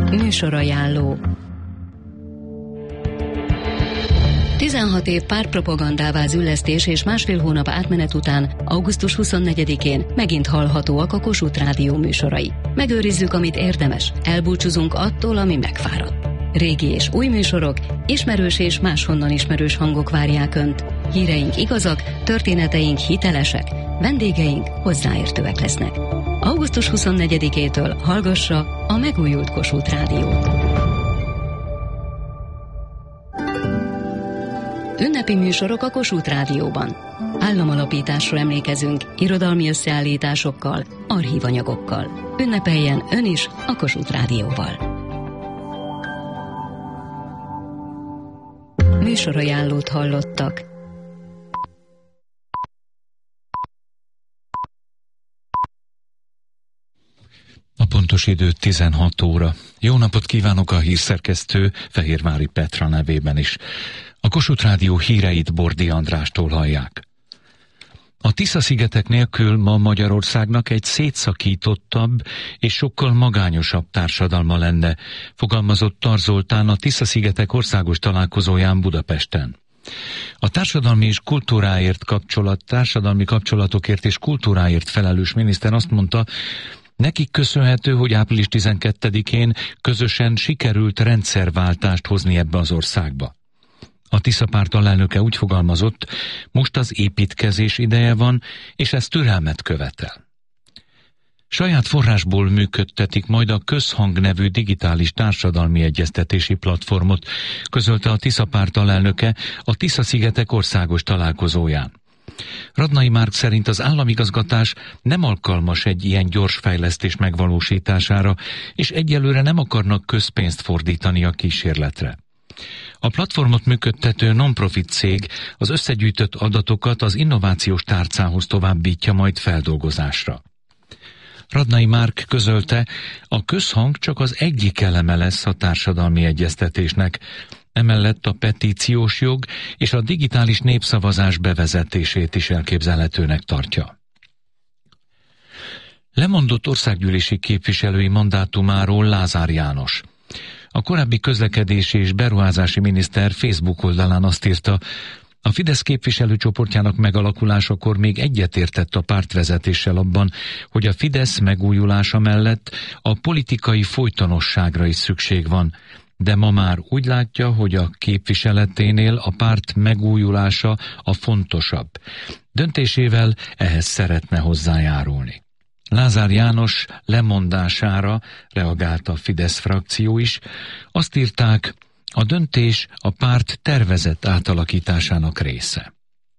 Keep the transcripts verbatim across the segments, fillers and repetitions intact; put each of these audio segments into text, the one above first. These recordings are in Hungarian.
Műsorajánló. tizenhat év pártpropagandává züllesztés és másfél hónap átmenet után augusztus huszonnegyedikén megint hallhatóak a Kossuth Rádió műsorai. Megőrizzük, amit érdemes, elbúcsúzunk attól, ami megfáradt. Régi és új műsorok, ismerős és máshonnan ismerős hangok várják Önt. Híreink igazak, történeteink hitelesek, vendégeink hozzáértőek lesznek. augusztus huszonnegyedikétől hallgassa a megújult Kossuth Rádiót. Ünnepi műsorok a Kossuth Rádióban. Államalapításra emlékezünk irodalmi összeállításokkal, archívanyagokkal. Ünnepeljen Ön is a Kossuth Rádióval. Műsorajánlót hallottak. A pontos idő tizenhat óra. Jó napot kívánok a hírszerkesztő Fehérvári Petra nevében is. A Kossuth Rádió híreit Bordi Andrástól hallják. A Tisza-szigetek nélkül ma Magyarországnak egy szétszakítottabb és sokkal magányosabb társadalma lenne, fogalmazott Tar Zoltán a Tisza-szigetek országos találkozóján Budapesten. A társadalmi és kultúráért kapcsolat, társadalmi kapcsolatokért és kultúráért felelős miniszter azt mondta, nekik köszönhető, hogy április tizenkettedikén közösen sikerült rendszerváltást hozni ebbe az országba. A Tisza párt alelnöke úgy fogalmazott, most az építkezés ideje van, és ez türelmet követel. Saját forrásból működtetik majd a Közhang nevű digitális társadalmi egyeztetési platformot, közölte a Tisza párt alelnöke a Tisza-szigetek országos találkozóján. Radnai Márk szerint az államigazgatás nem alkalmas egy ilyen gyors fejlesztés megvalósítására, és egyelőre nem akarnak közpénzt fordítani a kísérletre. A platformot működtető non-profit cég az összegyűjtött adatokat az innovációs tárcához továbbítja majd feldolgozásra. Radnai Márk közölte, a közhang csak az egyik eleme lesz a társadalmi egyeztetésnek, emellett a petíciós jog és a digitális népszavazás bevezetését is elképzelhetőnek tartja. Lemondott országgyűlési képviselői mandátumáról Lázár János. A korábbi közlekedési és beruházási miniszter Facebook oldalán azt írta, a Fidesz képviselőcsoportjának megalakulásakor még egyetértett a pártvezetéssel abban, hogy a Fidesz megújulása mellett a politikai folytonosságra is szükség van, de ma már úgy látja, hogy a képviseleténél a párt megújulása a fontosabb. Döntésével ehhez szeretne hozzájárulni. Lázár János lemondására reagált a Fidesz frakció is. Azt írták, a döntés a párt tervezett átalakításának része.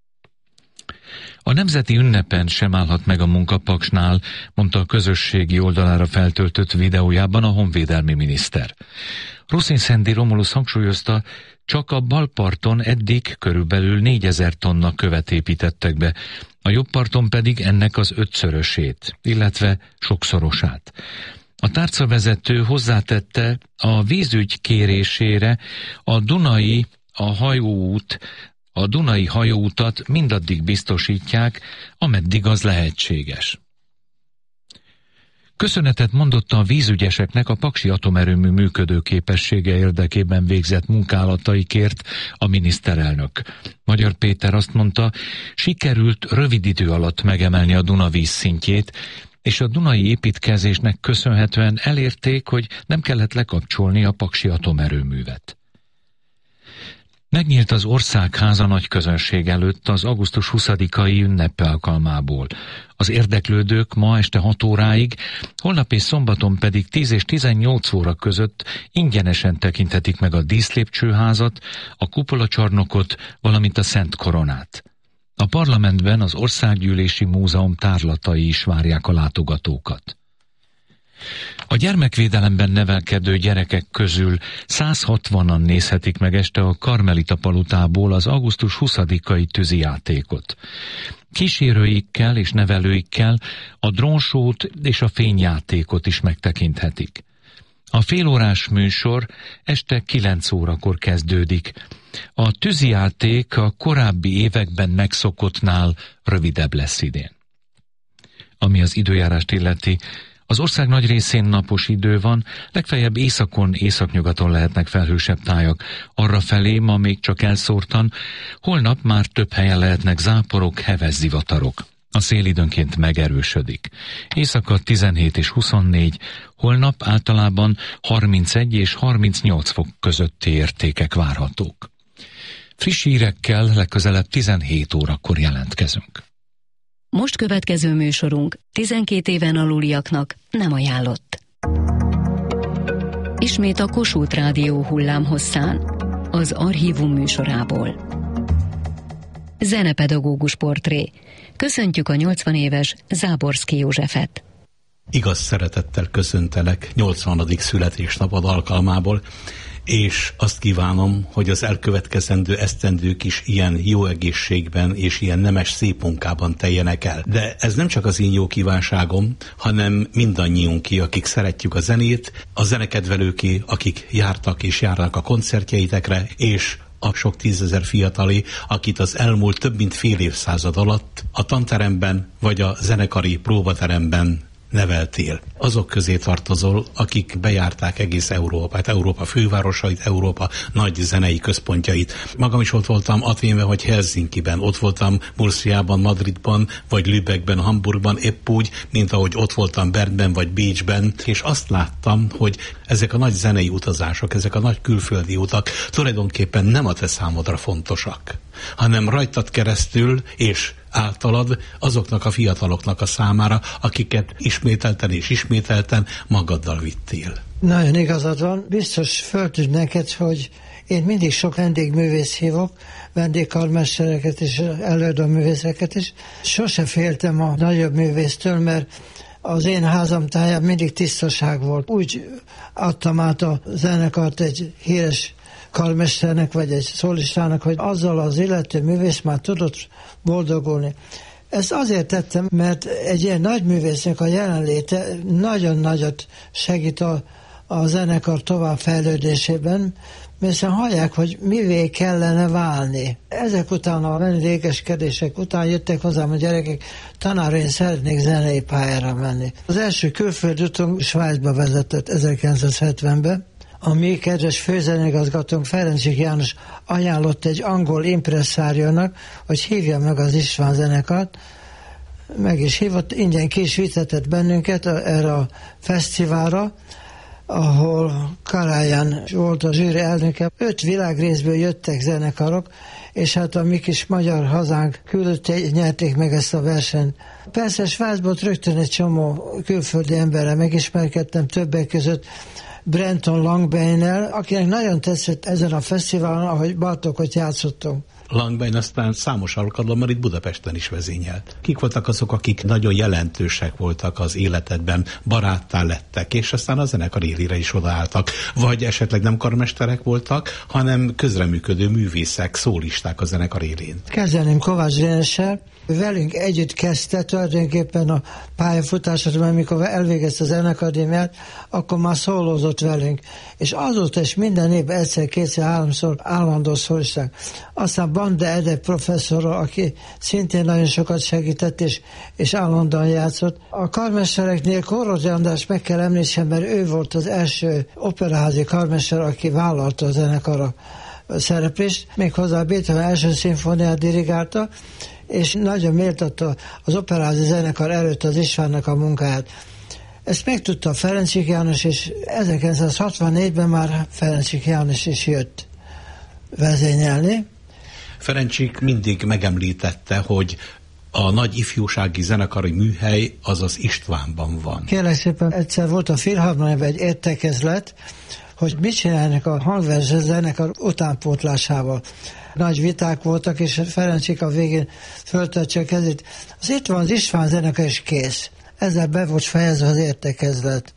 A nemzeti ünnepen sem állhat meg a munkapaksnál, mondta a közösségi oldalára feltöltött videójában a honvédelmi miniszter. Ruszin Szendi Romulusz hangsúlyozta, csak a bal parton eddig körülbelül négyezer tonna követ építettek be, a jobb parton pedig ennek az ötszörösét, illetve sokszorosát. A tárcavezető hozzátette, a vízügy kérésére a Dunai, a hajóút, a Dunai hajóutat mindaddig biztosítják, ameddig az lehetséges. Köszönetet mondott a vízügyeseknek a paksi atomerőmű működőképessége érdekében végzett munkálataikért a miniszterelnök. Magyar Péter azt mondta, sikerült rövid idő alatt megemelni a Duna vízszintjét, és a dunai építkezésnek köszönhetően elérték, hogy nem kellett lekapcsolni a paksi atomerőművet. Megnyílt az Országháza nagy közönség előtt az augusztus huszadikai ünnep alkalmából. Az érdeklődők ma este hat óráig, holnap és szombaton pedig tíz és tizennyolc óra között ingyenesen tekinthetik meg a díszlépcsőházat, a kupolacsarnokot, valamint a Szent Koronát. A parlamentben az Országgyűlési Múzeum tárlatai is várják a látogatókat. A gyermekvédelemben nevelkedő gyerekek közül száz hatvanan nézhetik meg este a Karmelita Palotából az augusztus huszadikai tűzijátékot. Kísérőikkel és nevelőikkel a drónsót és a fényjátékot is megtekinthetik. A félórás műsor este kilenc órakor kezdődik. A tűzijáték a korábbi években megszokottnál rövidebb lesz idén. Ami az időjárást illeti, Az ország nagy részén napos idő van, legfeljebb északon, északnyugaton lehetnek felhősebb tájak. Arrafelé ma még csak elszórtan, holnap már több helyen lehetnek záporok, heves zivatarok. A szél időnként megerősödik. Éjszaka tizenhét és huszonnégy, holnap általában harmincegy és harmincnyolc fok közötti értékek várhatók. Friss hírekkel legközelebb tizenhét órakor jelentkezünk. Most következő műsorunk tizenkét éven aluliaknak nem ajánlott. Ismét a Kossuth Rádió hullámhosszán, az Archívum műsorából. Zenepedagógus portré. Köszöntjük a nyolcvan éves Záborszky Józsefet. Igaz szeretettel köszöntelek nyolcvanadik születésnapod alkalmából, és azt kívánom, hogy az elkövetkezendő esztendők is ilyen jó egészségben és ilyen nemes szép munkában teljenek el. De ez nem csak az én jó kívánságom, hanem mindannyiunké, akik szeretjük a zenét, a zenekedvelőké, akik jártak és járnak a koncertjeitekre, és a sok tízezer fiatalé, akit az elmúlt több mint fél évszázad alatt a tanteremben vagy a zenekari próbateremben neveltél. Azok közé tartozol, akik bejárták egész Európát, Európa fővárosait, Európa nagy zenei központjait. Magam is ott voltam Athénben vagy Helsinkiben, ott voltam Murciában, Madridban, vagy Lübeckben, Hamburgban, épp úgy, mint ahogy ott voltam Bernben vagy Bécsben, és azt láttam, hogy ezek a nagy zenei utazások, ezek a nagy külföldi utak tulajdonképpen nem a te számodra fontosak, hanem rajtad keresztül és általad azoknak a fiataloknak a számára, akiket ismételten és ismételten magaddal vittél. Nagyon igazad van, biztos föltűnt neked, hogy én mindig sok vendégművész hívok, vendégkarmestereket és előadóművészeket is. Sose féltem a nagyobb művésztől, mert az én házam táján mindig tisztaság volt. Úgy adtam át a zenekart egy híres karmesternek vagy egy szólistának, hogy azzal az illető művész már tudott boldogulni. Ezt azért tettem, mert egy ilyen nagy művésznek a jelenléte nagyon nagyot segít a, a zenekar továbbfejlődésében, mert hallják, hogy mivé kellene válni. Ezek után, a vendégeskedések után jöttek hozzám a gyerekek, tanár, én szeretnék zenei pályára menni. Az első külföldi utunk Svájcba vezetett ezerkilencszázhetvenben. A mi kedves főzenigazgatónk Ferencsik János ajánlott egy angol impresszáriónak, hogy hívja meg az István zenekart. Meg is hívott, ingyen ki is vitetett bennünket erre a fesztiválra, ahol Karajan volt a zsűri elnöke. Öt világrészből jöttek zenekarok, és hát a mi kis magyar hazánk küldött, nyerték meg ezt a versenyt. Persze Svájcból rögtön egy csomó külföldi emberrel megismerkedtem, többek között Brenton Langbaine-nel, akinek nagyon tetszett ezen a fesztiválon, ahogy Bartókot játszottunk. Langbaine aztán számos alkalommal itt Budapesten is vezényelt. Kik voltak azok, akik nagyon jelentősek voltak az életedben, baráttá lettek, és aztán a zenekar élére is odaálltak? Vagy esetleg nem karmesterek voltak, hanem közreműködő művészek, szólisták a zenekar élén? Kezdeném Kovács Dénessel. Velünk együtt kezdte tulajdonképpen a pályafutását, mert amikor elvégezte a zenekadémiát, akkor már szólózott velünk. És azóta is minden évben egyszer, kétszer, háromszor állandó szólistánk. Aztán Bande Ede professzorral, aki szintén nagyon sokat segített, és, és állandóan játszott. A karmestereknél Korrodi András meg kell említsem, mert ő volt az első operaházi karmester, aki vállalta a zenekar szereplést, méghozzá a Beethoven első szimfóniát dirigálta, és nagyon méltatta az operázi zenekar előtt az Istvánnak a munkáját. Ezt megtudta Ferencsik János, és ezerkilencszázhatvannégyben már Ferencsik János is jött vezényelni. Ferencsik mindig megemlítette, hogy a nagy ifjúsági zenekari műhely az az Istvánban van. Kérlek szépen, egyszer volt a Filharmoniában egy értekezlet, hogy mit csinálnak a hangverzse zenekar utánpótlásával. Nagy viták voltak, és Ferencsik a végén föltartsa a kezét. Az itt van az István zenekar, és kész. Ezzel be volt fejezve az értekezlet.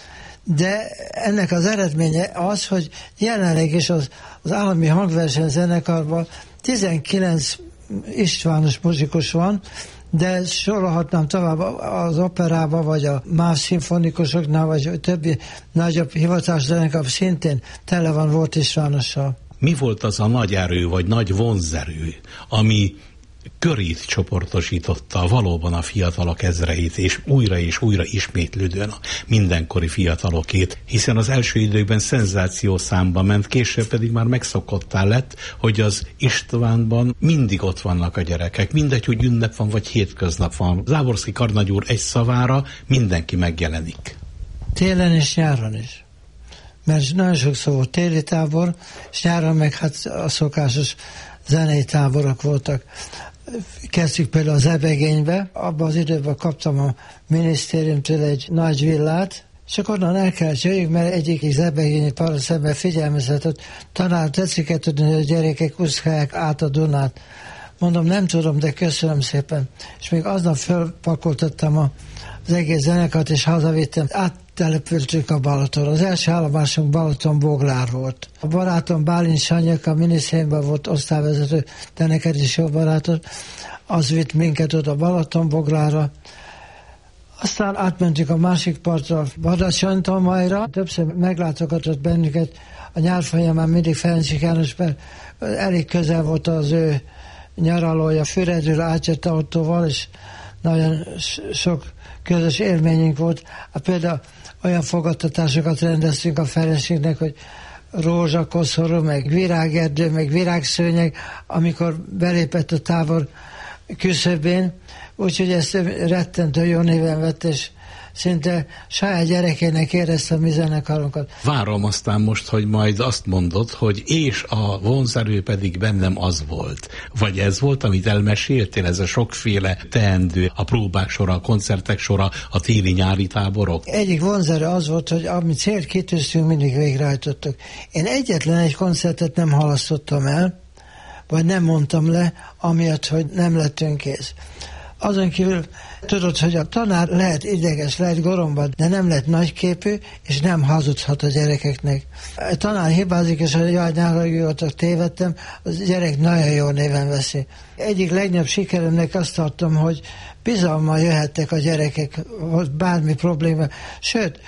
De ennek az eredménye az, hogy jelenleg is az, az állami hangverseny zenekarban tizenkilenc Istvános muzsikus van, de sorolhatnám tovább az operába, vagy a más szimfonikusoknál, vagy többi nagyobb hivatalos zenekar szintén tele van volt Istvánossal. Mi volt az a nagy erő, vagy nagy vonzerő, ami körét csoportosította valóban a fiatalok ezreit, és újra és újra ismétlődően a mindenkori fiatalokét, hiszen az első időkben szenzáció számba ment, később pedig már megszokottá lett, hogy az Istvánban mindig ott vannak a gyerekek, mindegy, hogy ünnep van, vagy hétköznap van. Záborszky Karnagy úr egy szavára mindenki megjelenik. Télen és nyáron is. Mert nagyon sokszor volt téli tábor, és nyáron meg hát a szokásos zenei táborok voltak. Kezdjük például az Ebegénybe, abban az időben kaptam a minisztériumtől egy nagy villát, csak onnan el kellett jöjjük, mert egyik az Ebegényi paraszember figyelmeztetett, tanár, tetszik-e tudni, hogy a gyerekek úszkálják át a Dunát. Mondom, nem tudom, de köszönöm szépen. És még aznap fölpakoltattam a, az egész zenekart, és hazavittem. Áttelepültünk a Balatonra. Az első állomásunk Balaton-Boglár volt. A barátom Bálint Sanyek, a minisztériumban volt osztályvezető, de neked is jó barátod, az vitt minket oda Balaton-Boglárra. Aztán átmentünk a másik partra, Badacsony-Tomajra. Többször meglátogatott bennünket a nyár folyamán mindig Ferencsik János, mert elég közel volt az ő nyaralója. Füredről átjött autóval, és nagyon sok közös élményünk volt. Hát például olyan fogadtatásokat rendeztünk a feleségnek, hogy rózsakoszorú, meg virágerdő, meg virágszőnyeg, amikor belépett a tábor küszöbén, úgyhogy ezt rettentő jó néven vett, és szinte saját gyerekének érezte a mi zenekarunkat. Várom aztán most, hogy majd azt mondod, hogy és a vonzerő pedig bennem az volt. Vagy ez volt, amit elmeséltél, ez a sokféle teendő, a próbák sora, a koncertek sora, a téli-nyári táborok? Egyik vonzerő az volt, hogy amit célt kitűztünk, mindig végrehajtottuk. Én egyetlen egy koncertet nem halasztottam el, vagy nem mondtam le, amiatt, hogy nem lettünk kész. Azon kívül tudod, hogy a tanár lehet ideges, lehet goromba, de nem lehet nagyképű, és nem hazudhat a gyerekeknek. A tanár hibázik, és hogy jaj, nyárhagyóatok, tévedtem, az gyerek nagyon jó néven veszi. Egyik legnagyobb sikeremnek azt tartom, hogy bizalommal jöhettek a gyerekek, bármi probléma. Sőt,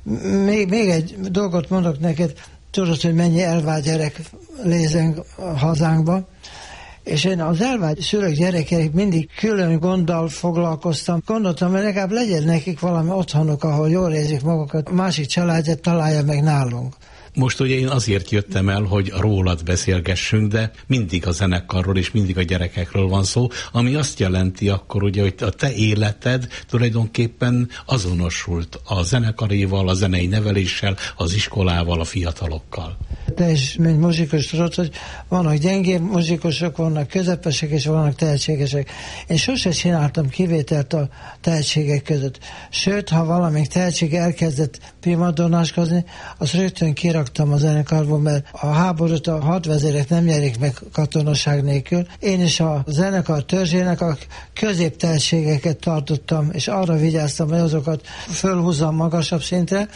még, még egy dolgot mondok neked, tudod, hogy mennyi elvált gyerek lézeng a hazánkba, és én az elvált szülők gyerekek mindig külön gonddal foglalkoztam. Gondoltam, hogy legalább legyen nekik valami otthonuk, ahol jól érzik magukat, a másik családját találja meg nálunk. Most ugye én azért jöttem el, hogy rólad beszélgessünk, de mindig a zenekarról és mindig a gyerekekről van szó, ami azt jelenti akkor ugye, hogy a te életed tulajdonképpen azonosult a zenekaréval, a zenei neveléssel, az iskolával, a fiatalokkal. Te is, mint muzsikus tudod, hogy vannak gyengébb muzsikusok, vannak közepesek és vannak tehetségesek. Én sose csináltam kivételt a tehetségek között. Sőt, ha valamelyik tehetség elkezdett primadonnáskozni, azt rögtön kiraktam a zenekarból, mert a háborút a hadvezérek nem nyerik meg katonaság nélkül. Én is a zenekar törzsének a középtehetségeket tartottam, és arra vigyáztam, hogy azokat fölhúzzam magasabb szintre.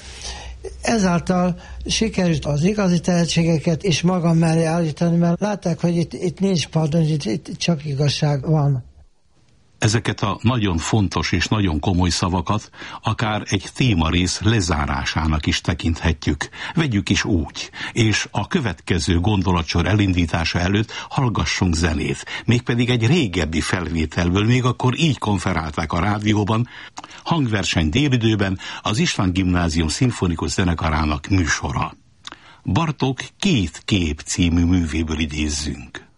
Ezáltal sikerült az igazi tehetségeket is magam mellé állítani, mert látták, hogy itt, itt nincs pardon, itt, itt csak igazság van. Ezeket a nagyon fontos és nagyon komoly szavakat akár egy témarész lezárásának is tekinthetjük. Vegyük is úgy, és a következő gondolatsor elindítása előtt hallgassunk zenét, mégpedig egy régebbi felvételből, még akkor így konferálták a rádióban, hangverseny délidőben az István Gimnázium szimfonikus zenekarának műsora. Bartók Két kép című művéből idézzünk.